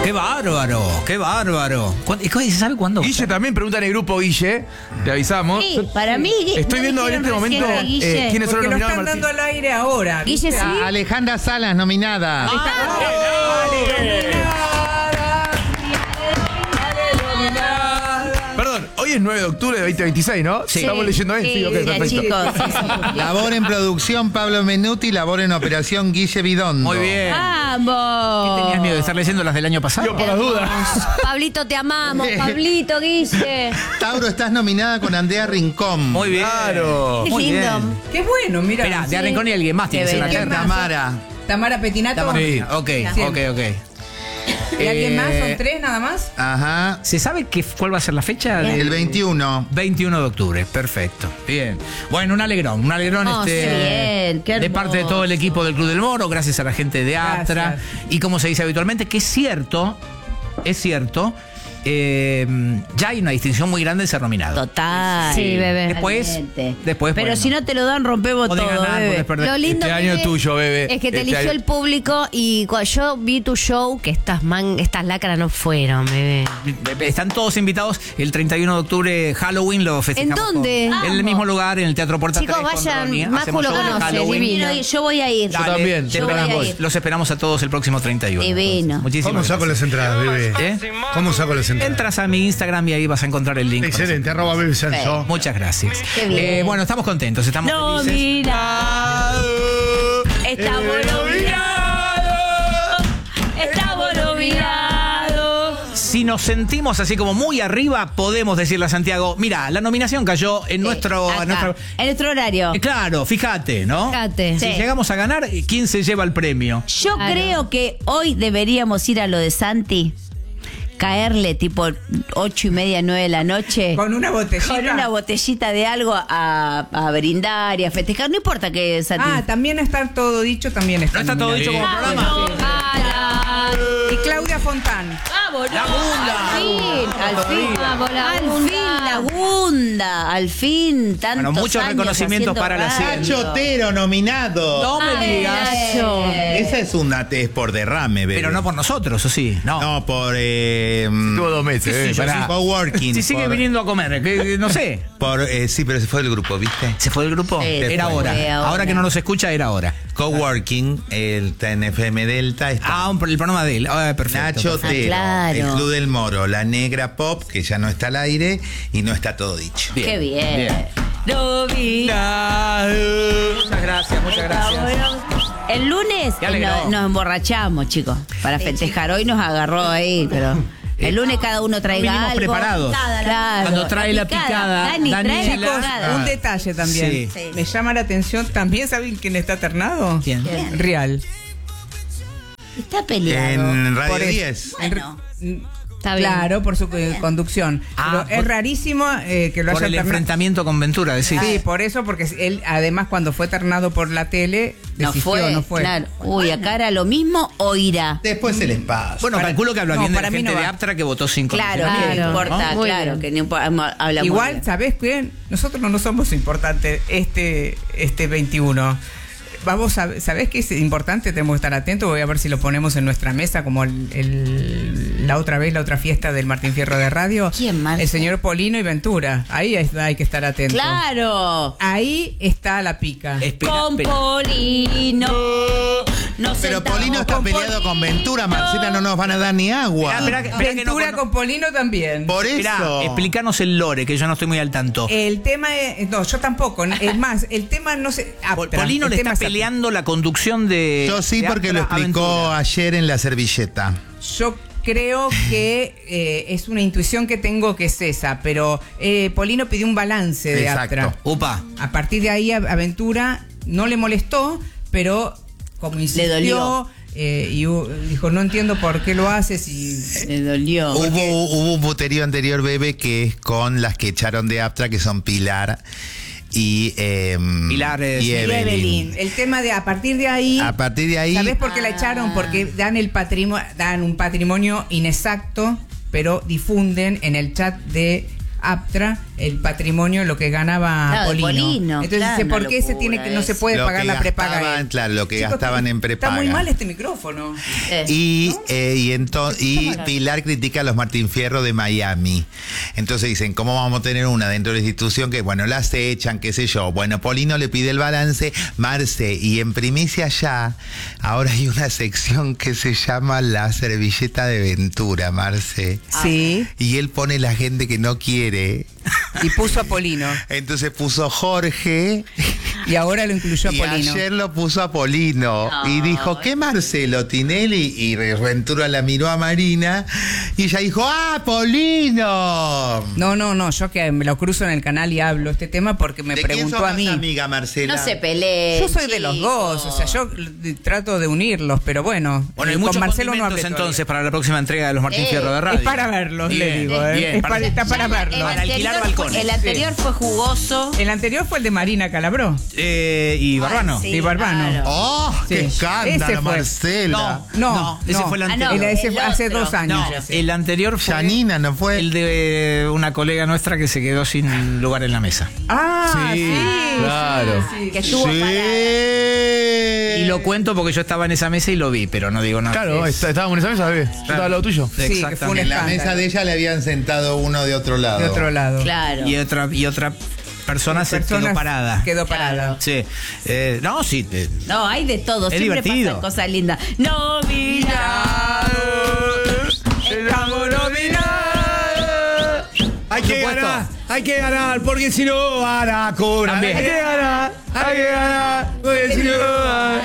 ¡Qué bárbaro! ¡Qué bárbaro! ¿Se sabe cuándo? Guille también pregunta en el grupo, Guille. Te avisamos. Sí, para mí. Estoy viendo en este momento quiénes son los Porque lo nominados. están dando al aire ahora. Guille, sí. Alejandra Salas, nominada. Perdón, hoy es 9 de octubre de 2026, ¿no? Sí. Estamos leyendo bien. Sí, ok, perfecto. Chicos, sí. Labor en producción, Pablo Menuti. Labor en operación, Guille Bidondo. Muy bien. ¡Vamos! ¿Tenías miedo de estar leyendo las del año pasado? Yo por las dudas. Pablito, te amamos. Pablito, Guille. Tauro, estás nominada con Andrea Rincón. Muy bien. Claro. Qué Muy lindo. bien. Qué bueno, mira. Espera, de Arrincón y alguien más tiene que ser la Qué carta. Tamara. Tamara Petinato. Sí, ok. ¿Y alguien más? ¿Son 3 nada más? Ajá. ¿Se sabe cuál va a ser la fecha? El 21. 21 de octubre, perfecto. Bien. Bueno, un alegrón Oh, sí, bien, qué de parte de todo el equipo del Club del Moro, gracias a la gente de Aptra. Gracias. Y como se dice habitualmente, que es cierto, ya hay una distinción muy grande de ser nominado. Total. Sí, bebé. Después, Pero bueno. si no te lo dan, rompemos Podés todo, ganar, bebé. podés perder. Lo lindo, Este año bebé, es tuyo, bebé. es que te Este eligió año- el público y cuando yo vi tu show, que estas lacras no fueron, bebé. Están todos invitados el 31 de octubre, Halloween, lo festejamos. ¿En dónde? todo. En el mismo lugar, en el Teatro Puerta Chicos, 3 con vayan, Ronnie. Macu Hacemos lo show de conoce, Halloween. divino. Yo voy a ir. Dale, también, te yo voy a esperamos. ir. Los esperamos a todos el próximo 31. Divino. Entonces, muchísimas ¿Cómo saco las gracias. entradas, bebé? ¿Eh? ¿Cómo saco las entradas? Entras a mi Instagram y ahí vas a encontrar el link. Excelente, @ Bebe Sanso. Muchas gracias. Qué bien. Bueno, estamos contentos, estamos No, felices. mira. Estamos nominados. Estamos nominados. Si nos sentimos así como muy arriba, podemos decirle a Santiago, mira, la nominación cayó en nuestro... Acá, en nuestro- en nuestro horario. Claro, fíjate, ¿no? Fíjate. Si Sí. llegamos a ganar, ¿quién se lleva el premio? Yo Claro. creo que hoy deberíamos ir a lo de Santi, caerle tipo 8:30, 9 de la noche. Con una botellita. Con una botellita de algo a brindar y a festejar. No importa que Santi. Ah, también está todo dicho, también está. ¿No está todo dicho como programa? Y Claudia Fontán. ¡Vamos! ¡La Gunda! Al fin, Vamos, la al Gunda. fin, la Gunda. Al fin, tantos Bueno, muchos años reconocimientos haciendo para la radio. Nacho Otero, nominado. No me digas. Nacho. Esa es una test por derrame, bebé. Pero no por nosotros, ¿o sí? No. No, por Tuvo 2 meses, pará. coworking. Si sigue por- viniendo a comer, que no sé. Sí, pero se fue del grupo, ¿viste? ¿Se fue del grupo? Sí, Era se hora. fue ahora. Ahora que no nos escucha, era hora. Coworking, el TNFM Delta, está El programa de él. Perfecto. Nacho perfecto. Otero, claro. el Club del Moro, la Negra Pop, que ya no está al aire y no está todo dicho. Bien, Qué bien. bien. Muchas gracias, muchas gracias. El lunes Qué alegró. nos emborrachamos, chicos, para festejar. Hoy nos agarró ahí, pero el lunes cada uno traiga Vinimos algo. preparados. Claro, Cuando trae la picada, Dani, trae la Daniela. picada. Un detalle también. Sí. Me llama la atención. ¿También saben quién está ternado? ¿Quién? ¿Quién? Real. Está peleado. En Por Radio eso. 10. Bueno, Está bien. Claro, por su conducción. Ah, Pero es rarísimo que lo Por haya el ternado. enfrentamiento con Ventura, decís. Sí, por eso, porque él, además, cuando fue ternado por la tele, no desistió, no fue. Claro. Uy, acá era lo mismo o irá. Después se les pasa. Bueno, calculo que habla no, bien de para la mí gente no de va. Aptra que votó 5. Claro, Claro, no importa, ¿no? Muy claro, bien. que no importa, habla muy Igual, bien. ¿sabés qué? Nosotros no somos importantes este 21. ¿Sabés qué es importante? Tenemos que estar atentos. Voy a ver si lo ponemos en nuestra mesa, como la otra fiesta del Martín Fierro de Radio. ¿Quién más? El señor Polino y Ventura. Ahí hay que estar atentos. Claro. Ahí está la pica. Con Polino. Nos Pero sentamos Polino está con peleado con Polino. Ventura, Marcela, no nos van a dar ni agua. Esperá que no Ventura con Polino también. Por Esperá, eso. explícanos el lore, que yo no estoy muy al tanto. El tema es... No, yo tampoco. Es más, el tema no se... Polino le está peleando la conducción de... Yo sí, de porque lo Aptra explicó Aventura. ayer en la servilleta. Yo creo que es una intuición que tengo que es esa, pero Polino pidió un balance de Exacto. Aptra. Upa. A partir de ahí, Aventura no le molestó, pero como insistió, dolió. Dijo, no entiendo por qué lo haces y... Le dolió. Hubo un puterío anterior, bebé, que es con las que echaron de Aptra, que son Pilar y Pilar, y sí. Evelyn. El tema de a partir de ahí... A partir de ahí, ¿Sabés por qué la echaron? Porque dan un patrimonio inexacto, pero difunden en el chat de Aptra el patrimonio, lo que ganaba Claro, Polino. Polino, Entonces claro, dice, ¿por una qué se locura tiene que no se eso. puede Lo pagar que la prepaga? gastaban, claro, lo que gastaban en prepaga. Está muy mal este micrófono. Y Pilar critica a los Martín Fierro de Miami. Entonces dicen, ¿cómo vamos a tener una dentro de la institución que, bueno, las echan, qué sé yo? Bueno, Polino le pide el balance, Marce, y en primicia ya, ahora hay una sección que se llama la servilleta de Ventura, Marce. Sí. Y él pone la gente que no quiere. Y puso a Polino. Entonces puso Jorge. Y ahora lo incluyó a Y Polino. ayer lo puso a Polino. No. Y dijo, ¿qué Marcelo Tinelli? Y Ventura la miró a Marina. Y ella dijo, ¡ah, Polino! No, yo que me lo cruzo en el canal y hablo este tema porque me ¿De quién preguntó sos a mí. más amiga, Marcela? No se peleen. Yo soy de los dos, o sea, yo trato de unirlos, pero bueno, Bueno, hay con muchos Marcelo no condimentos hablé entonces todavía. para la próxima entrega de los Martín Fierro de Radio. Es para verlos, le Bien, digo, ¿eh? bien, Es para- está para verlos. Para alquilar balcones. El anterior fue jugoso. El anterior fue el de Marina Calabró. Y Barbano. Ay, Y Barbano. claro. ¡Oh, qué Sí. escándalo, Ese fue. Marcela! No, ese fue el anterior. no. Ese fue hace El otro. 2 años. No, el anterior fue Janina, ¿no fue? el de una colega nuestra que se quedó sin lugar en la mesa. Ah, sí, claro. sí. Que estuvo Sí. Y lo cuento porque yo estaba en esa mesa y lo vi, pero no digo nada. Claro, estábamos en esa mesa, ¿ves? Yo estaba al lado tuyo. Sí, que fue un En la escándalo. mesa de ella le habían sentado uno de otro lado. De otro lado. Claro. Y otra persona se quedó Personas parada. Quedó parada. Sí. No, sí. No, hay de todo. Es Siempre divertido. pasan cosas lindas. Nominados. Estamos nominados. Hay que ganar, porque si no van a cobrar. También. Hay que ganar, porque si no van